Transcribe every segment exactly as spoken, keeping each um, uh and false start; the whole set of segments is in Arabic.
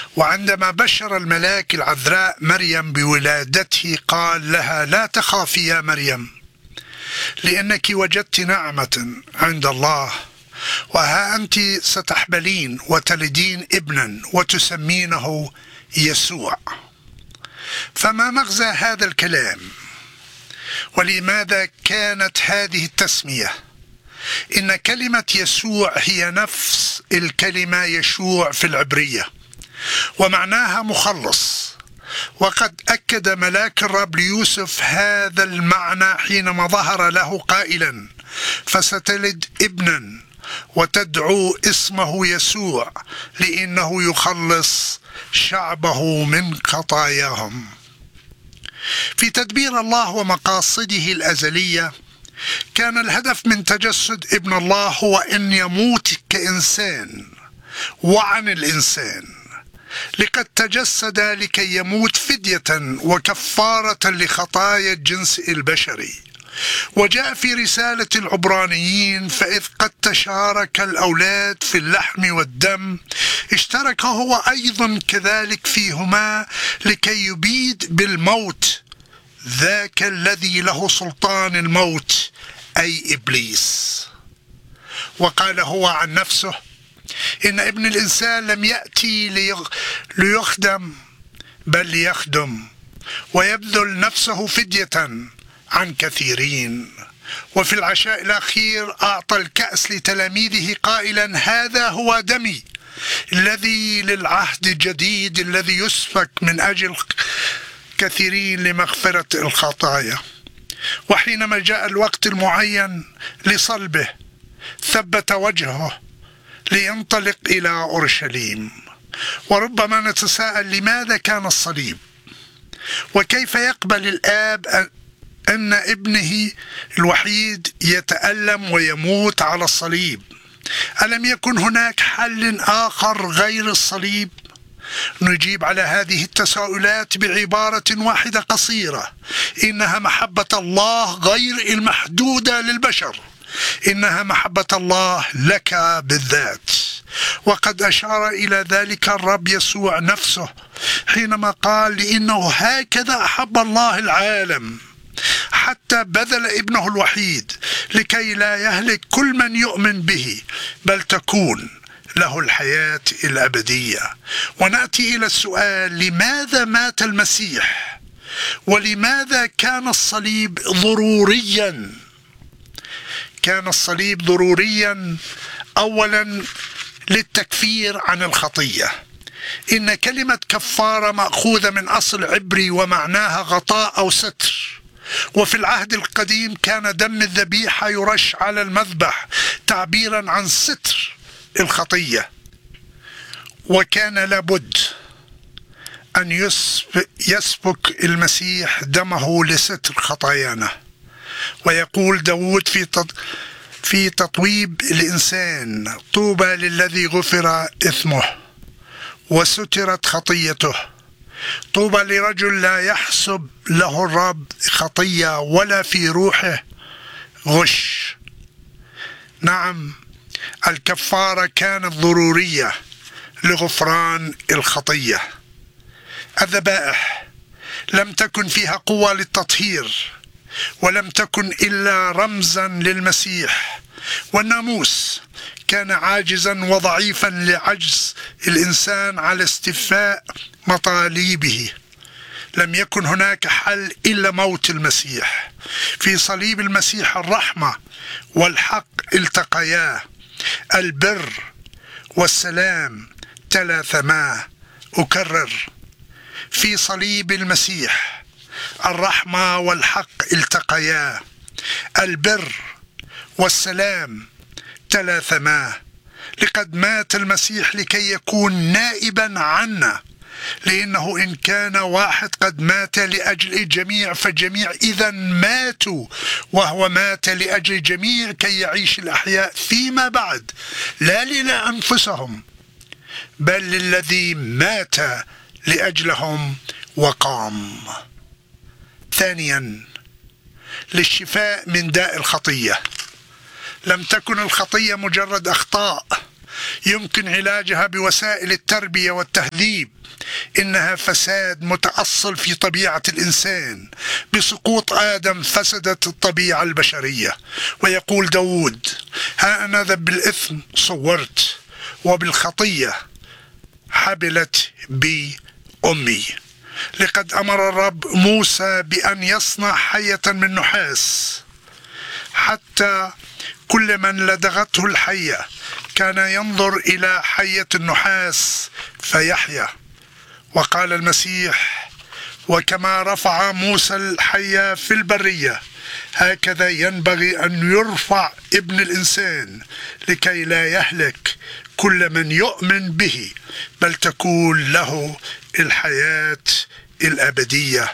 وعندما بشر الملاك العذراء مريم بولادته قال لها: لا تخافي يا مريم، لأنك وجدت نعمة عند الله، وها أنت ستحبلين وتلدين ابنا وتسمينه يسوع. فما مغزى هذا الكلام؟ ولماذا كانت هذه التسمية؟ إن كلمة يسوع هي نفس الكلمة يشوع في العبرية، ومعناها مخلص. وقد أكد ملاك الرب ليوسف هذا المعنى حينما ظهر له قائلا: فستلد ابنا وتدعو اسمه يسوع، لأنه يخلص شعبه من خطاياهم. في تدبير الله ومقاصده الأزلية، كان الهدف من تجسد ابن الله هو أن يموت كإنسان وعن الإنسان، لقد تجسد لكي يموت فدية وكفارة لخطايا الجنس البشري. وجاء في رسالة العبرانيين: فإذ قد تشارك الأولاد في اللحم والدم، اشترك هو أيضا كذلك فيهما لكي يبيد بالموت ذاك الذي له سلطان الموت، أي إبليس. وقال هو عن نفسه: إن ابن الإنسان لم يأتي ليخدم بل ليخدم ويبذل نفسه فدية عن كثيرين. وفي العشاء الأخير أعطى الكأس لتلاميذه قائلا: هذا هو دمي الذي للعهد الجديد الذي يسفك من أجل كثيرين لمغفرة الخطايا. وحينما جاء الوقت المعين لصلبه، ثبت وجهه لينطلق إلى أورشليم. وربما نتساءل: لماذا كان الصليب؟ وكيف يقبل الآب أن ابنه الوحيد يتألم ويموت على الصليب؟ ألم يكن هناك حل آخر غير الصليب؟ نجيب على هذه التساؤلات بعبارة واحدة قصيرة: إنها محبة الله غير المحدودة للبشر، إنها محبة الله لك بالذات. وقد أشار إلى ذلك الرب يسوع نفسه حينما قال: لأنه هكذا أحب الله العالم حتى بذل ابنه الوحيد لكي لا يهلك كل من يؤمن به، بل تكون له الحياة الأبدية. ونأتي إلى السؤال: لماذا مات المسيح؟ ولماذا كان الصليب ضروريا؟ كان الصليب ضروريا أولا للتكفير عن الخطية. إن كلمة كفارة مأخوذة من أصل عبري ومعناها غطاء أو ستر. وفي العهد القديم كان دم الذبيحة يرش على المذبح تعبيرا عن ستر الخطية، وكان لابد أن يسبك المسيح دمه لستر خطايانا. ويقول داود في في تطويب الإنسان: طوبى للذي غفر إثمه وسترت خطيته. طوبى لرجل لا يحسب له الرب خطية ولا في روحه غش. نعم، الكفارة كانت ضرورية لغفران الخطية. الذبائح لم تكن فيها قوة للتطهير، ولم تكن إلا رمزا للمسيح. والناموس كان عاجزا وضعيفا لعجز الإنسان على استيفاء مطالبه. لم يكن هناك حل إلا موت المسيح. في صليب المسيح الرحمة والحق التقيا، البر والسلام تلاثما. أكرر: في صليب المسيح الرحمة والحق التقيا، البر والسلام تلاثما. لقد مات المسيح لكي يكون نائبا عنا، لأنه إن كان واحد قد مات لأجل الجميع فالجميع إذا ماتوا، وهو مات لأجل الجميع كي يعيش الأحياء فيما بعد، لا لأنفسهم بل للذي مات لأجلهم وقام. ثانيا، للشفاء من داء الخطية. لم تكن الخطية مجرد أخطاء، يمكن علاجها بوسائل التربية والتهذيب. إنها فساد متأصل في طبيعة الإنسان. بسقوط آدم فسدت الطبيعة البشرية. ويقول داود: ها أنا ذا بالإثم صورت، وبالخطية حبلت بي أمي. لقد أمر الرب موسى بأن يصنع حية من نحاس، حتى كل من لدغته الحية كان ينظر إلى حية النحاس فيحيا. وقال المسيح: وكما رفع موسى الحية في البرية هكذا ينبغي أن يرفع ابن الإنسان، لكي لا يهلك كل من يؤمن به، بل تكون له الحياة الأبدية.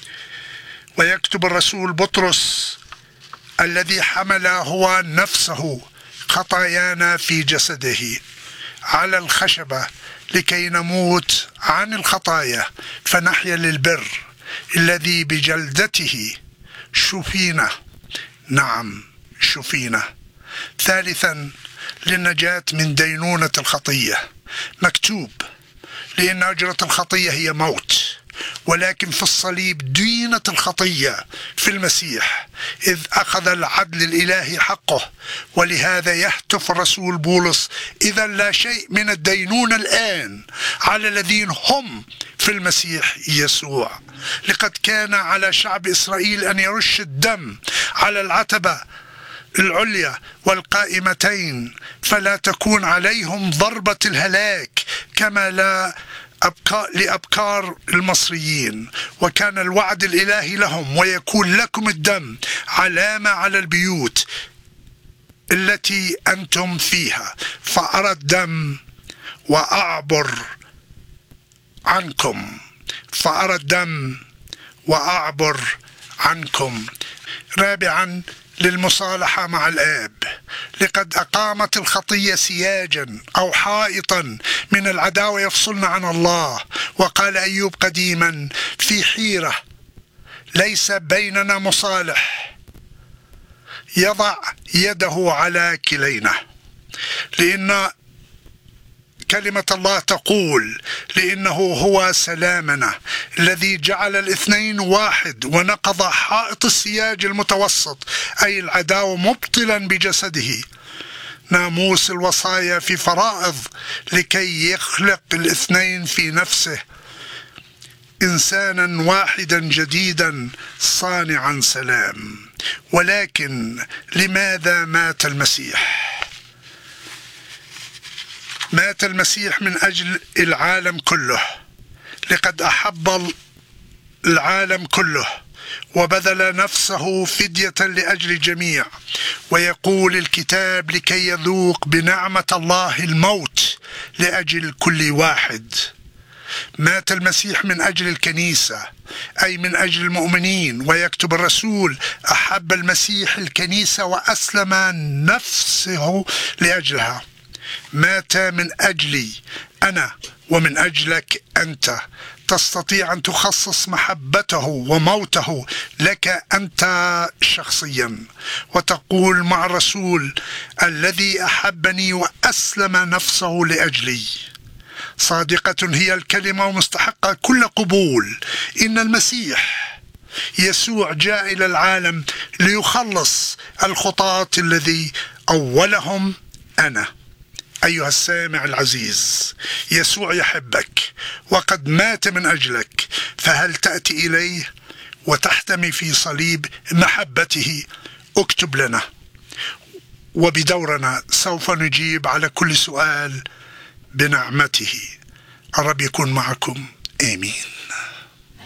ويكتب الرسول بطرس: الذي حمل هو نفسه خطايانا في جسده على الخشبة، لكي نموت عن الخطايا فنحيا للبر، الذي بجلدته شفينا. نعم، شفينا. ثالثا، للنجاة من دينونة الخطية. مكتوب: لأن أجرة الخطية هي موت، ولكن في الصليب دينت الخطية في المسيح، إذ أخذ العدل الإلهي حقه. ولهذا يهتف الرسول بولس: إذا لا شيء من الدينونة الآن على الذين هم في المسيح يسوع. لقد كان على شعب إسرائيل أن يرش الدم على العتبة العليا والقائمتين، فلا تكون عليهم ضربة الهلاك كما لا أبقى لأبكار المصريين. وكان الوعد الإلهي لهم: ويكون لكم الدم علامة على البيوت التي أنتم فيها، فأرى الدم وأعبر عنكم، فأرى الدم وأعبر عنكم. رابعا، للمصالحة مع الآب. لقد أقامت الخطية سياجا أو حائطا من العداوة يفصلنا عن الله. وقال أيوب قديما: في حيرة ليس بيننا مصالح، يضع يده على كلينا. لأن كلمة الله تقول: لأنه هو سلامنا الذي جعل الاثنين واحد، ونقض حائط السياج المتوسط، أي العداوة، مبطلا بجسده ناموس الوصايا في فرائض، لكي يخلق الاثنين في نفسه إنسانا واحدا جديدا صانعا سلام. ولكن لماذا مات المسيح؟ مات المسيح من أجل العالم كله. لقد أحب العالم كله وبذل نفسه فدية لأجل الجميع. ويقول الكتاب: لكي يذوق بنعمة الله الموت لأجل كل واحد. مات المسيح من أجل الكنيسة، أي من أجل المؤمنين. ويكتب الرسول: أحب المسيح الكنيسة وأسلم نفسه لأجلها. مات من أجلي أنا ومن أجلك أنت. تستطيع أن تخصص محبته وموته لك أنت شخصيا، وتقول مع الرسول: الذي أحبني وأسلم نفسه لأجلي. صادقة هي الكلمة ومستحقة كل قبول. إن المسيح يسوع جاء إلى العالم ليخلص الخطاة الذي أولهم أنا. أيها السامع العزيز، يسوع يحبك وقد مات من أجلك، فهل تأتي إليه وتحتمي في صليب محبته؟ اكتب لنا، وبدورنا سوف نجيب على كل سؤال بنعمته. الرب يكون معكم. آمين.